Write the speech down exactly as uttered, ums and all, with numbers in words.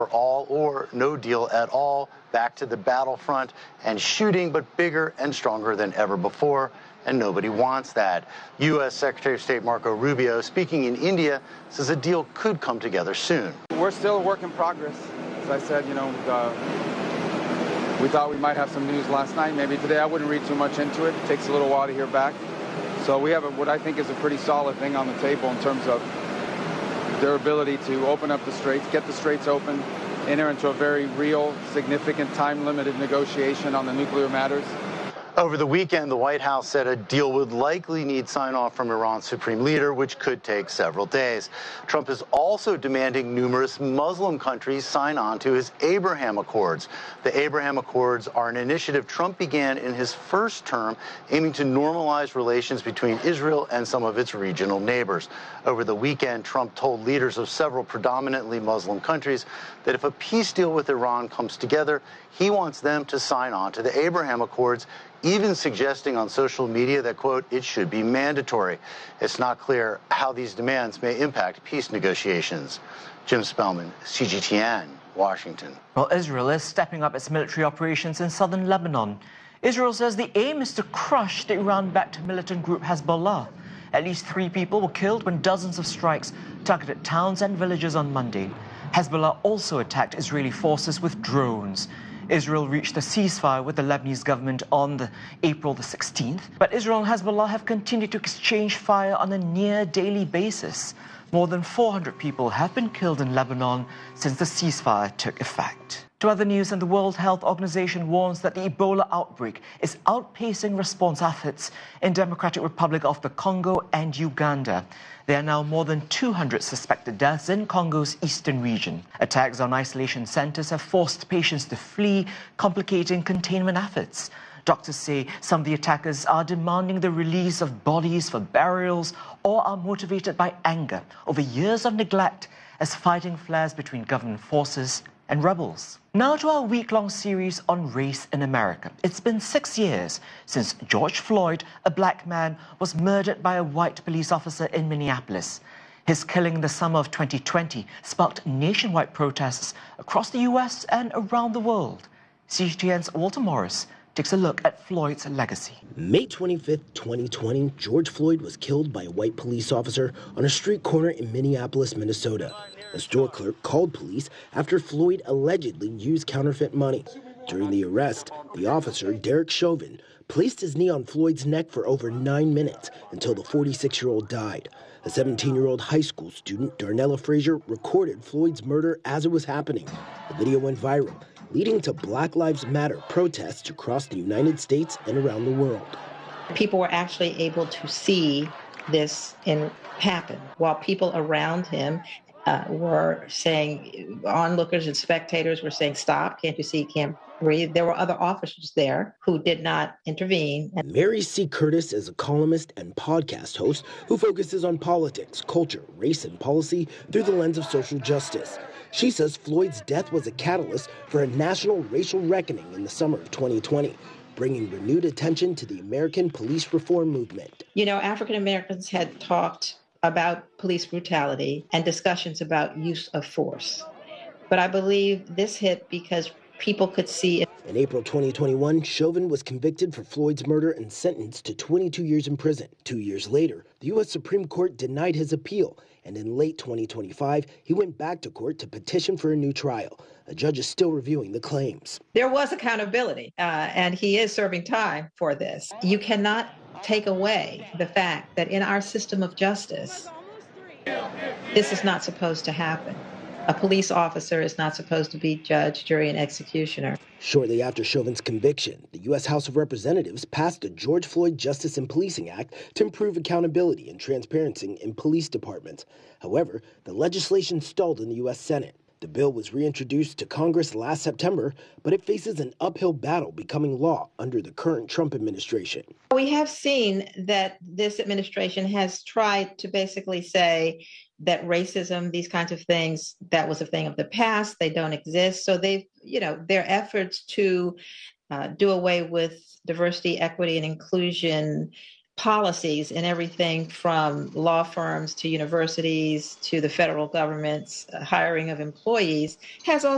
all or no deal at all, back to the battlefront and shooting, but bigger and stronger than ever before. And nobody wants that. U S Secretary of State Marco Rubio, speaking in India, says a deal could come together soon. We're still a work in progress. As I said, you know, uh, we thought we might have some news last night. Maybe today. I wouldn't read too much into it. It takes a little while to hear back. So we have a, what I think is a pretty solid thing on the table in terms of their ability to open up the straits, get the straits open, enter into a very real, significant, time-limited negotiation on the nuclear matters. Over the weekend, the White House said a deal would likely need sign-off from Iran's supreme leader, which could take several days. Trump is also demanding numerous Muslim countries sign on to his Abraham Accords. The Abraham Accords are an initiative Trump began in his first term, aiming to normalize relations between Israel and some of its regional neighbors. Over the weekend, Trump told leaders of several predominantly Muslim countries that if a peace deal with Iran comes together, he wants them to sign on to the Abraham Accords, even suggesting on social media that, quote, it should be mandatory. It's not clear how these demands may impact peace negotiations. Jim Spellman, C G T N, Washington. Well, Israel is stepping up its military operations in southern Lebanon. Israel says the aim is to crush the Iran-backed militant group Hezbollah. At least three people were killed when dozens of strikes targeted towns and villages on Monday. Hezbollah also attacked Israeli forces with drones. Israel reached a ceasefire with the Lebanese government on the April the sixteenth, but Israel and Hezbollah have continued to exchange fire on a near-daily basis. More than four hundred people have been killed in Lebanon since the ceasefire took effect. To other news, and the World Health Organization warns that the Ebola outbreak is outpacing response efforts in Democratic Republic of the Congo and Uganda. There are now more than two hundred suspected deaths in Congo's eastern region. Attacks on isolation centers have forced patients to flee, complicating containment efforts. Doctors say some of the attackers are demanding the release of bodies for burials or are motivated by anger over years of neglect as fighting flares between government forces and rebels. Now to our week-long series on race in America. It's been six years since George Floyd, a black man, was murdered by a white police officer in Minneapolis. His killing in the summer of twenty twenty sparked nationwide protests across the U S and around the world. C G T N's Walter Morris takes a look at Floyd's legacy. May twenty-fifth, twenty twenty, George Floyd was killed by a white police officer on a street corner in Minneapolis, Minnesota. A store clerk called police after Floyd allegedly used counterfeit money. During the arrest, the officer, Derek Chauvin, placed his knee on Floyd's neck for over nine minutes until the forty-six-year-old died. A seventeen-year-old high school student, Darnella Frazier, recorded Floyd's murder as it was happening. The video went viral, leading to Black Lives Matter protests across the United States and around the world. People were actually able to see this in happen while people around him uh, were saying, onlookers and spectators were saying, stop, can't you see, can't breathe. There were other officers there who did not intervene. Mary C. Curtis is a columnist and podcast host who focuses on politics, culture, race, and policy through the lens of social justice. She says Floyd's death was a catalyst for a national racial reckoning in the summer of twenty twenty, bringing renewed attention to the American police reform movement. You know, African Americans had talked about police brutality and discussions about use of force. But I believe this hit because people could see it. In April twenty twenty-one, Chauvin was convicted for Floyd's murder and sentenced to twenty-two years in prison. Two years later, the U S Supreme Court denied his appeal, and in late twenty twenty-five, he went back to court to petition for a new trial. A judge is still reviewing the claims. There was accountability, uh, and he is serving time for this. You cannot take away the fact that in our system of justice, this is not supposed to happen. A police officer is not supposed to be judge, jury, and executioner. Shortly after Chauvin's conviction, the U S House of Representatives passed the George Floyd Justice and Policing Act to improve accountability and transparency in police departments. However, the legislation stalled in the U S Senate. The bill was reintroduced to Congress last September, but it faces an uphill battle becoming law under the current Trump administration. We have seen that this administration has tried to basically say that racism, these kinds of things, that was a thing of the past, they don't exist. So they've, you know, their efforts to uh, do away with diversity, equity, and inclusion policies in everything from law firms to universities to the federal government's hiring of employees has also